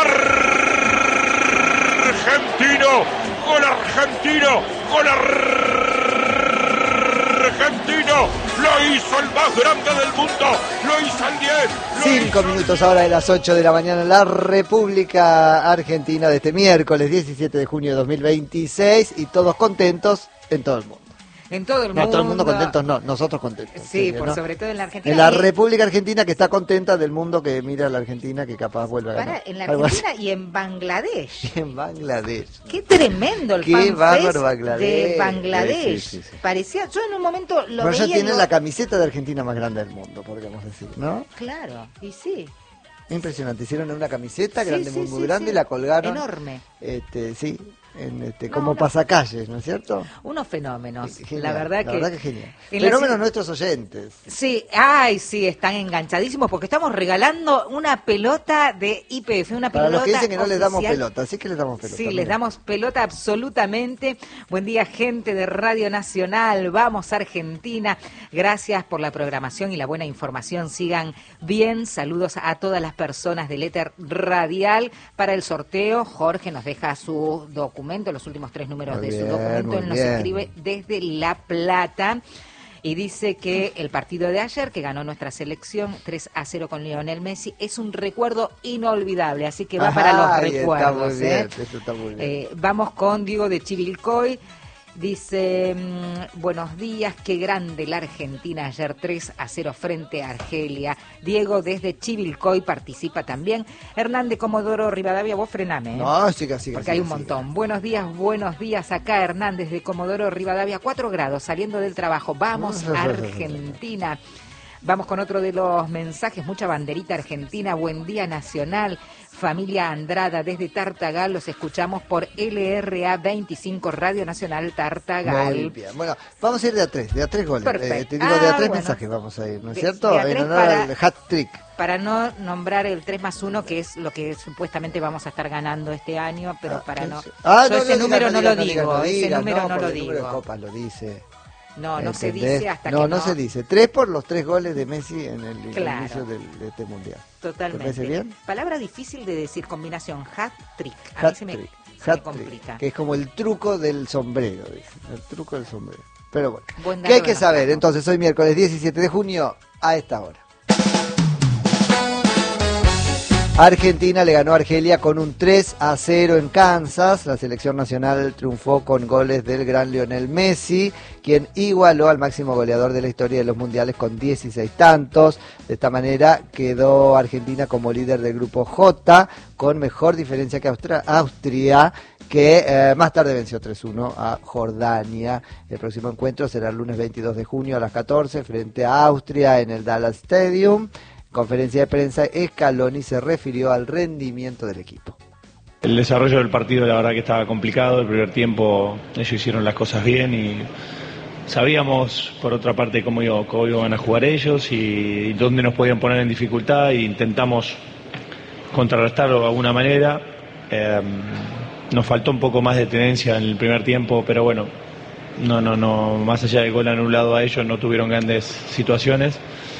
argentino, gol argentino, gol argentino, lo hizo el más grande del mundo, lo hizo el 10. 5 minutos ahora de las 8 de la mañana en la República Argentina de este miércoles 17 de junio de 2026 y todos contentos en todo el mundo. En todo el mundo. No, todo el mundo contentos, no, nosotros contentos. Sí, serio, por ¿no? sobre todo en la Argentina. En la República Argentina, que está contenta del mundo que mira a la Argentina, que capaz vuelva a ganar. En la Algo Argentina así. y en Bangladesh. Y en Bangladesh. Qué tremendo el Qué fan bárbaro fest Bangladesh. de Bangladesh. Sí. Parecía, yo en un momento lo Pero veía. ya tienen la camiseta de Argentina más grande del mundo, podríamos decir, ¿no? Claro, y sí. Impresionante, hicieron una camiseta Sí, grande, sí, muy sí, grande, sí. y la colgaron. Enorme. Sí, como pasacalles, ¿no es cierto? Unos fenómenos. Genial, la verdad que genial. en Fenómenos nuestros oyentes. Sí, sí, están enganchadísimos porque estamos regalando una pelota de IPF, una Para pelota los que dicen que no les damos oficial. pelota, así que les damos pelota. Sí, mira. les damos pelota absolutamente. Buen día, gente de Radio Nacional. Vamos, Argentina. Gracias por la programación y la buena información. Sigan bien. Saludos a todas las personas del éter radial. Para el sorteo, Jorge nos deja su documento, los últimos 3 números Muy de su bien, documento. muy Él nos bien. escribe desde La Plata. Y dice que el partido de ayer, que ganó nuestra selección 3-0 con Lionel Messi, es un recuerdo inolvidable, así que va para los recuerdos. Está muy bien, eso está muy bien. Vamos con Diego de Chivilcoy. Dice, buenos días, qué grande la Argentina ayer 3-0 frente a Argelia. Diego desde Chivilcoy participa también. Hernán de Comodoro Rivadavia, vos frename. No, siga. Porque hay un montón. Buenos días. Acá Hernández de Comodoro Rivadavia, 4 grados, saliendo del trabajo. Vamos, Argentina. Vamos con otro de los mensajes. Mucha banderita argentina. Buen día nacional. Familia Andrada desde Tartagal. Los escuchamos por LRA 25 Radio Nacional Tartagal. Muy bien. Bueno, vamos a ir de a 3 goles. Perfecto. Te digo, de a 3 bueno. mensajes vamos a ir, ¿no es De cierto? a 3 En honor para- al hat-trick. Para no nombrar el 3+1, que es lo que supuestamente vamos a estar ganando este año, pero para no... Yo ese número no lo digo, ese número no lo El número de digo. Copas lo dice. No se ¿Entendés? dice hasta que no... No se dice. 3 por los 3 goles de Messi en el Claro. inicio de este mundial. Totalmente. ¿Te parece bien? Palabra difícil de decir, combinación, hat-trick. A mí se me Hat-trick, complica. que es como el truco del sombrero, dicen, el truco del sombrero. Pero bueno, Buen ¿qué hay dato que de saber? Gustavo. Entonces, hoy miércoles 17 de junio, a esta hora. Argentina le ganó a Argelia con un 3-0 en Kansas. La selección nacional triunfó con goles del gran Lionel Messi, quien igualó al máximo goleador de la historia de los mundiales con 16 tantos. De esta manera quedó Argentina como líder del grupo J, con mejor diferencia que Austria, que más tarde venció 3-1 a Jordania. El próximo encuentro será el lunes 22 de junio a las 14 frente a Austria en el Dallas Stadium. Conferencia de prensa, Scaloni se refirió al rendimiento del equipo. El desarrollo del partido la verdad que estaba complicado. El primer tiempo ellos hicieron las cosas bien y sabíamos por otra parte cómo iban a jugar ellos y dónde nos podían poner en dificultad e intentamos contrarrestarlo de alguna manera. Nos faltó un poco más de tenencia en el primer tiempo, pero bueno, no, más allá del gol anulado a ellos no tuvieron grandes situaciones.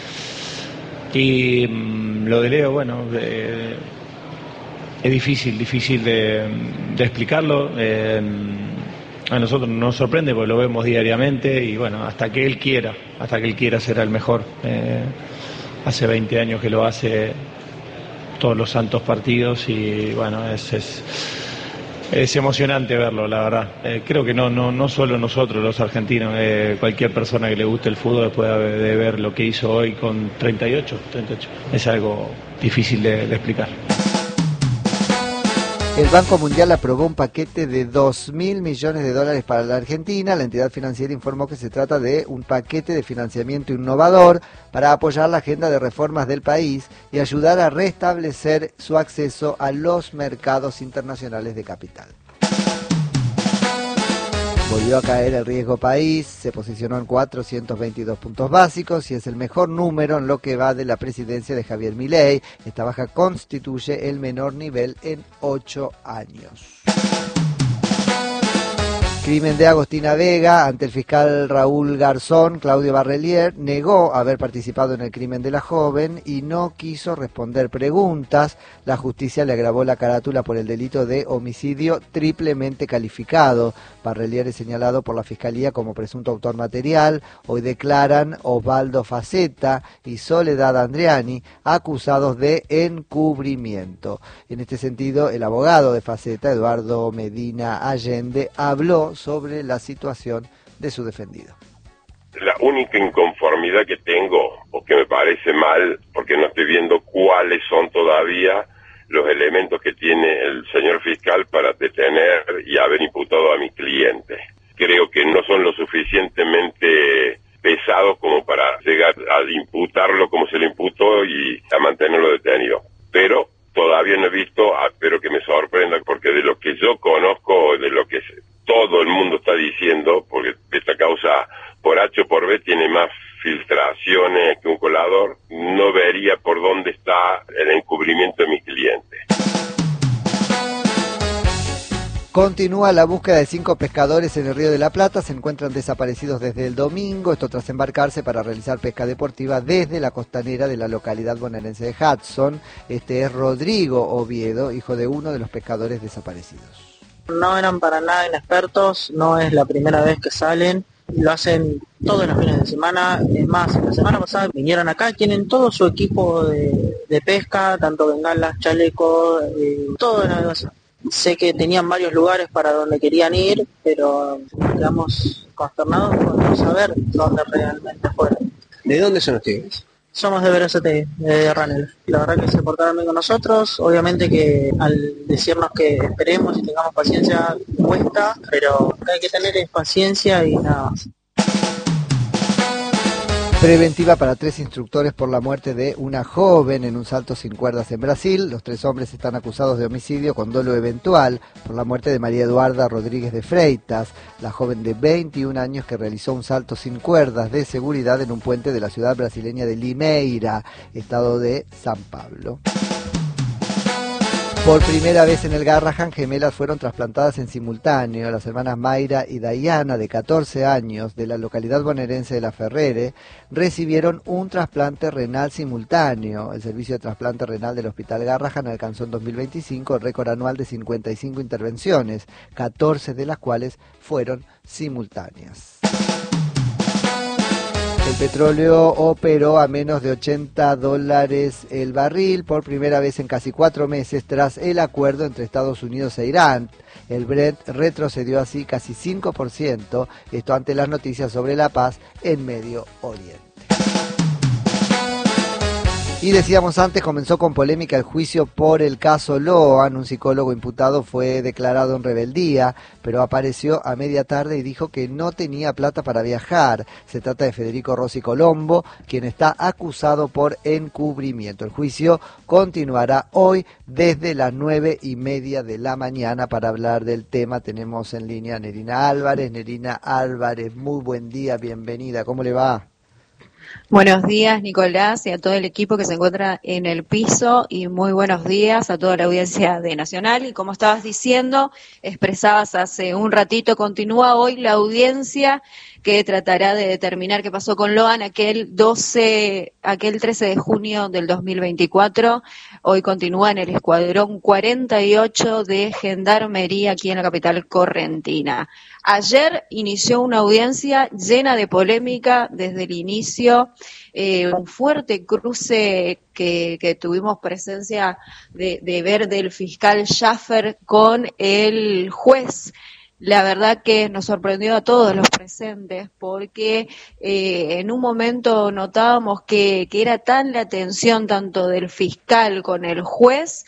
Y lo de Leo, bueno, es difícil de explicarlo. A nosotros nos sorprende porque lo vemos diariamente y bueno, hasta que él quiera será el mejor. Hace 20 años que lo hace todos los santos partidos y bueno, es emocionante verlo, la verdad. Creo que no solo nosotros los argentinos, cualquier persona que le guste el fútbol después de ver lo que hizo hoy con 38. Es algo difícil de explicar. El Banco Mundial aprobó un paquete de $2.000 millones para la Argentina. La entidad financiera informó que se trata de un paquete de financiamiento innovador para apoyar la agenda de reformas del país y ayudar a restablecer su acceso a los mercados internacionales de capital. Volvió a caer el riesgo país, se posicionó en 422 puntos básicos y es el mejor número en lo que va de la presidencia de Javier Milei. Esta baja constituye el menor nivel en 8 años. Crimen de Agostina Vega. Ante el fiscal Raúl Garzón, Claudio Barrelier negó haber participado en el crimen de la joven y no quiso responder preguntas. La justicia le agravó la carátula por el delito de homicidio triplemente calificado. Barrelier es señalado por la Fiscalía como presunto autor material. Hoy declaran Osvaldo Faceta y Soledad Andriani, acusados de encubrimiento. En este sentido, el abogado de Faceta, Eduardo Medina Allende, habló sobre la situación de su defendido. La única inconformidad que tengo, o que me parece mal, porque no estoy viendo cuáles son todavía los elementos que tiene el señor fiscal para detener y haber imputado a mi cliente. Creo que no son lo suficientemente pesados como para llegar a imputarlo como se le imputó y a mantenerlo detenido. Pero todavía no he visto, espero que me sorprenda, porque de lo que yo conozco, de lo que todo el mundo está diciendo, porque esta causa por H o por B tiene más filtraciones que un colador, no vería por dónde está el encubrimiento de mi cliente. Continúa la búsqueda de 5 pescadores en el Río de la Plata. Se encuentran desaparecidos desde el domingo, esto tras embarcarse para realizar pesca deportiva desde la costanera de la localidad bonaerense de Hudson. Este es Rodrigo Oviedo, hijo de uno de los pescadores desaparecidos. No eran para nada inexpertos, no es la primera vez que salen, lo hacen todos los fines de semana. Es más, la semana pasada vinieron acá, tienen todo su equipo de pesca, tanto bengalas, chalecos, todo en el. Sé que tenían varios lugares para donde querían ir, pero quedamos consternados por no saber dónde realmente fueron. ¿De dónde son ustedes? Somos de Verazategui, de Ranel. La verdad que se portaron bien con nosotros. Obviamente que al decirnos que esperemos y tengamos paciencia cuesta, pero lo que hay que tener es paciencia y nada más. Preventiva para 3 instructores por la muerte de una joven en un salto sin cuerdas en Brasil. Los 3 hombres están acusados de homicidio con dolo eventual por la muerte de María Eduarda Rodríguez de Freitas, la joven de 21 años que realizó un salto sin cuerdas de seguridad en un puente de la ciudad brasileña de Limeira, estado de San Pablo. Por primera vez en el Garrahan, gemelas fueron trasplantadas en simultáneo. Las hermanas Mayra y Dayana, de 14 años, de la localidad bonaerense de La Ferrere, recibieron un trasplante renal simultáneo. El servicio de trasplante renal del Hospital Garrahan alcanzó en 2025 el récord anual de 55 intervenciones, 14 de las cuales fueron simultáneas. El petróleo operó a menos de $80 el barril por primera vez en casi 4 meses tras el acuerdo entre Estados Unidos e Irán. El Brent retrocedió así casi 5%, esto ante las noticias sobre la paz en Medio Oriente. Y decíamos antes, comenzó con polémica el juicio por el caso Loan. Un psicólogo imputado fue declarado en rebeldía, pero apareció a media tarde y dijo que no tenía plata para viajar. Se trata de Federico Rossi Colombo, quien está acusado por encubrimiento. El juicio continuará hoy desde las 9:30 de la mañana. Para hablar del tema tenemos en línea a Nerina Álvarez. Nerina Álvarez, muy buen día, bienvenida. ¿Cómo le va? Buenos días, Nicolás, y a todo el equipo que se encuentra en el piso, y muy buenos días a toda la audiencia de Nacional. Y como estabas diciendo, expresabas hace un ratito, continúa hoy la audiencia que tratará de determinar qué pasó con Loan aquel 13 de junio del 2024. Hoy continúa en el Escuadrón 48 de Gendarmería aquí en la capital correntina. Ayer inició una audiencia llena de polémica desde el inicio, un fuerte cruce que tuvimos presencia de ver del fiscal Schaffer con el juez. La verdad que nos sorprendió a todos los presentes porque en un momento notábamos que era tan la tensión tanto del fiscal con el juez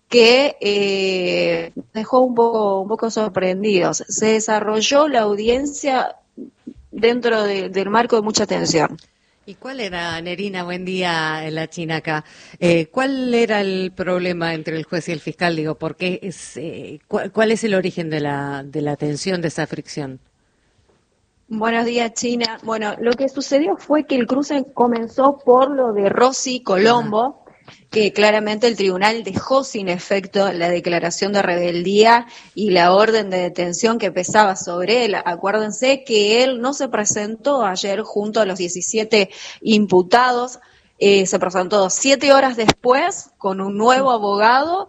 que dejó un poco sorprendidos. Se desarrolló la audiencia dentro del marco de mucha tensión. ¿Y cuál era, Nerina, buen día, la China acá? ¿Cuál era el problema entre el juez y el fiscal? Digo, ¿por qué cuál es el origen de la tensión, de esa fricción? Buenos días, China. Bueno, lo que sucedió fue que el cruce comenzó por lo de Rossi Colombo, que claramente el tribunal dejó sin efecto la declaración de rebeldía y la orden de detención que pesaba sobre él. Acuérdense que él no se presentó ayer junto a los 17 imputados, se presentó 7 horas después con un nuevo abogado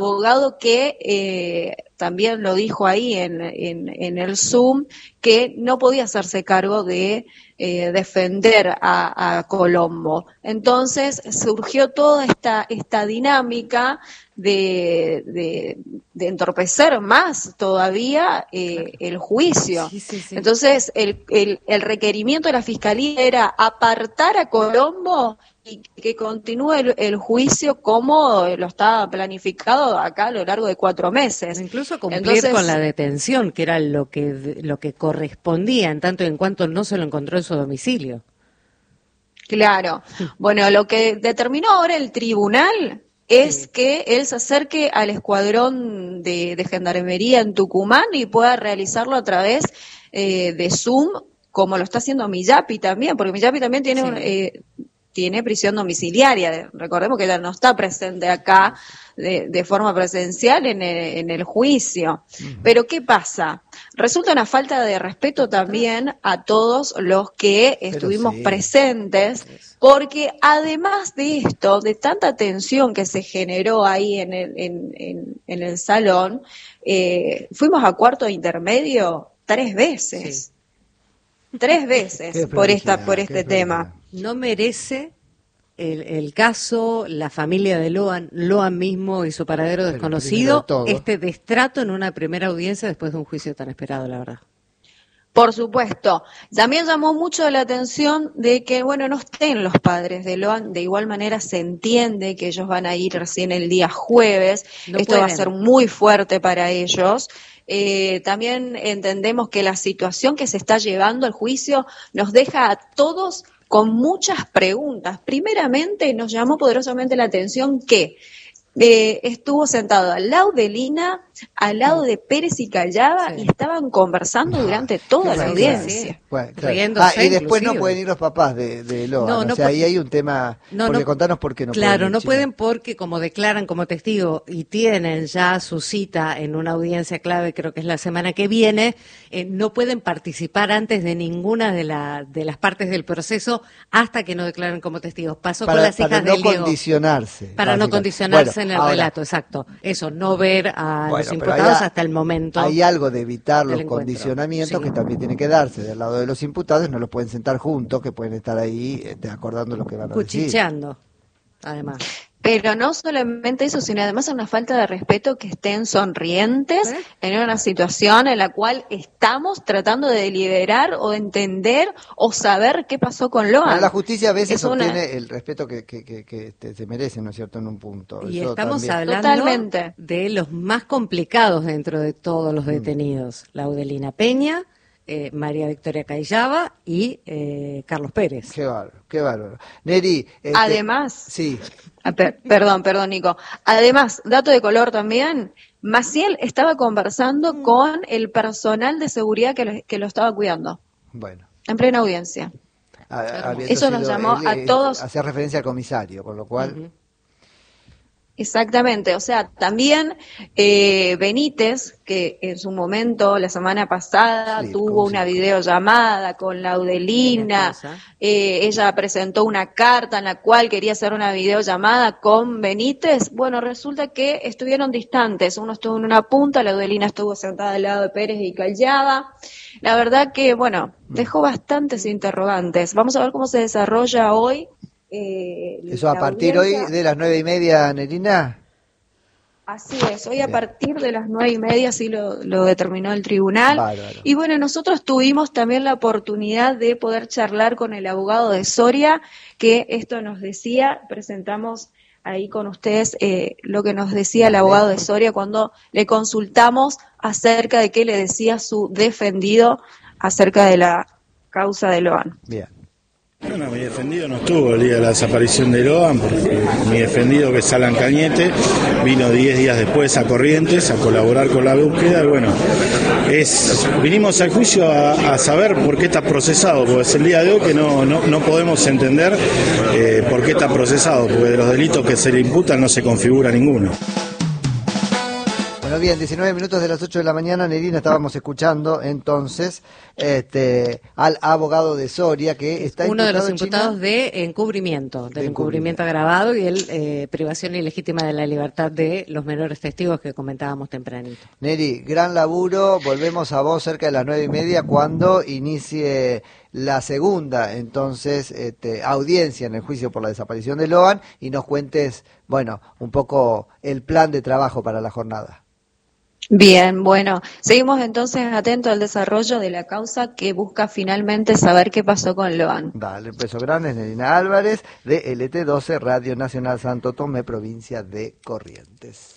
que también lo dijo ahí en el Zoom, que no podía hacerse cargo de defender a Colombo. Entonces surgió toda esta dinámica de entorpecer más todavía el juicio. Sí. Entonces el requerimiento de la Fiscalía era apartar a Colombo y que continúe el juicio como lo estaba planificado acá a lo largo de 4 meses. Incluso cumplir Entonces, con la detención, que era lo que correspondía, en tanto y en cuanto no se lo encontró en su domicilio. Claro. Bueno, lo que determinó ahora el tribunal es que él se acerque al escuadrón de gendarmería en Tucumán y pueda realizarlo a través de Zoom, como lo está haciendo Miyapi también, porque Miyapi también tiene prisión domiciliaria. Recordemos que ella no está presente acá de forma presencial en el juicio. Pero ¿qué pasa? Resulta una falta de respeto también a todos los que estuvimos presentes, porque además de esto, de tanta tensión que se generó ahí en el salón, fuimos a cuarto intermedio 3 veces. 3 veces por este tema. No merece el caso, la familia de Loan mismo y su paradero desconocido, este destrato en una primera audiencia después de un juicio tan esperado, la verdad. Por supuesto. También llamó mucho la atención de que, bueno, no estén los padres de Loan. De igual manera se entiende que ellos van a ir recién el día jueves. Esto va a ser muy fuerte para ellos. También entendemos que la situación que se está llevando al juicio nos deja a todos con muchas preguntas. Primeramente, nos llamó poderosamente la atención que estuvo sentado al lado de Lina, al lado de Pérez y Callaba, y estaban conversando durante toda la audiencia. Bueno, y después no pueden ir los papás de Loan. O sea, ahí hay un tema, contanos por qué no pueden. Claro, no pueden porque como declaran como testigo y tienen ya su cita en una audiencia clave, creo que es la semana que viene, no pueden participar antes de ninguna de las partes del proceso hasta que no declaren como testigos. Pasó con las hijas de Diego. Para no condicionarse en el relato, exacto. Eso, no ver a los imputados hasta el momento. Hay algo de evitar los condicionamientos que también tiene que darse. Del lado de los imputados no los pueden sentar juntos, que pueden estar ahí acordando lo que van a decir. Cuchicheando, además. Pero no solamente eso, sino además una falta de respeto que estén sonrientes en una situación en la cual estamos tratando de deliberar o entender o saber qué pasó con Loan. Pero la justicia a veces obtiene el respeto que se merece, ¿no es cierto?, en un punto. Y eso estamos también. hablando de los más complicados dentro de todos los detenidos. Laudelina Peña, María Victoria Callaba y Carlos Pérez. Qué bárbaro. Neri, además, sí. Perdón, Nico. Además, dato de color también, Maciel estaba conversando con el personal de seguridad que lo estaba cuidando. Bueno. En plena audiencia. Eso nos llamó a todos. Hacía referencia al comisario, con lo cual... Exactamente, o sea, también Benítez, que en su momento, la semana pasada, tuvo una videollamada con Laudelina, ella presentó una carta en la cual quería hacer una videollamada con Benítez. Bueno, resulta que estuvieron distantes, uno estuvo en una punta, Laudelina estuvo sentada al lado de Pérez y Callaba. La verdad que, bueno, dejó bastantes interrogantes. Vamos a ver cómo se desarrolla hoy. Eso a partir hoy de las 9:30, Nerina. Así es, hoy a partir de las 9:30 así lo determinó el tribunal. Bárbaro. Y bueno, nosotros tuvimos también la oportunidad de poder charlar con el abogado de Soria, que esto nos decía, presentamos ahí con ustedes lo que nos decía el abogado de Soria cuando le consultamos acerca de qué le decía su defendido acerca de la causa de Loan. Bien. Bueno, mi defendido no estuvo el día de la desaparición de Loan, porque mi defendido, que es Alan Cañete, vino 10 días después a Corrientes a colaborar con la búsqueda y bueno, vinimos al juicio a saber por qué está procesado, porque es el día de hoy que no podemos entender por qué está procesado, porque de los delitos que se le imputan no se configura ninguno. Bueno, bien, 19 minutos de las 8 de la mañana, Nerina, estábamos escuchando entonces al abogado de Soria, que está uno de los en China. imputados de encubrimiento, del encubrimiento agravado y el privación ilegítima de la libertad de los menores testigos que comentábamos tempranito. Neri, gran laburo, volvemos a vos cerca de las 9:30 cuando inicie la segunda, entonces, audiencia en el juicio por la desaparición de Loan y nos cuentes, bueno, un poco el plan de trabajo para la jornada. Bien, bueno, seguimos entonces atentos al desarrollo de la causa que busca finalmente saber qué pasó con Loan. Dale, un beso grande, es Nerina Álvarez, de LT12, Radio Nacional Santo Tomé, provincia de Corrientes.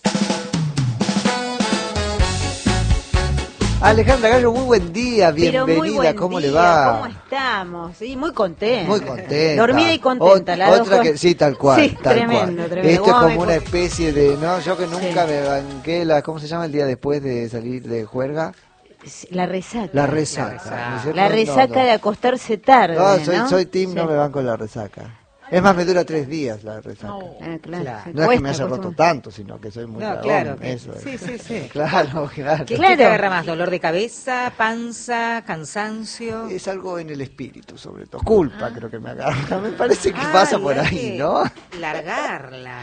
Alejandra Gallo, muy buen día, bienvenida, ¿cómo le va? ¿Cómo estamos? Sí, muy contenta. Muy contenta. Dormida y contenta. Otra que, sí, tal cual. Sí, tal tremendo, cual. tremendo. Esto es como una especie de, ¿no? Yo que nunca Sí. me banqué, ¿cómo se llama el día después de salir de juerga? La resaca. La resaca. ¿no es cierto? La resaca de acostarse tarde, No, soy team, Sí. no me banco la resaca. Es más, me dura 3 días la resaca. Claro. No es que me haya roto tanto, sino que soy muy No, dragón, claro. eso es. Sí, sí, sí. Claro. ¿Qué te agarra más? ¿Dolor de cabeza, panza, cansancio? Es algo en el espíritu, sobre todo. Culpa creo que me agarra. Me parece que pasa por ahí, ¿no? Largarla.